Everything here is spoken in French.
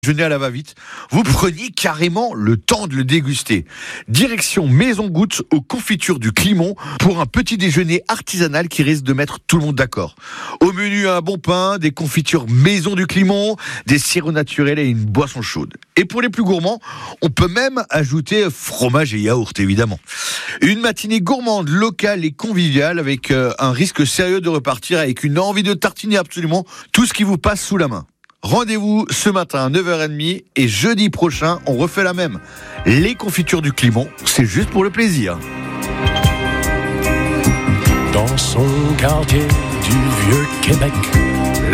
Déjeuner à la va-vite, vous preniez carrément le temps de le déguster. Direction Maison Goutte aux confitures du Climont pour un petit déjeuner artisanal qui risque de mettre tout le monde d'accord. Au menu, un bon pain, des confitures Maison du Climont, des sirops naturels et une boisson chaude. Et pour les plus gourmands, on peut même ajouter fromage et yaourt évidemment. Une matinée gourmande, locale et conviviale avec un risque sérieux de repartir avec une envie de tartiner absolument tout ce qui vous passe sous la main. Rendez-vous ce matin à 9h30 et jeudi prochain, on refait la même. Les confitures du Climont, c'est juste pour le plaisir. Dans son quartier du Vieux-Québec,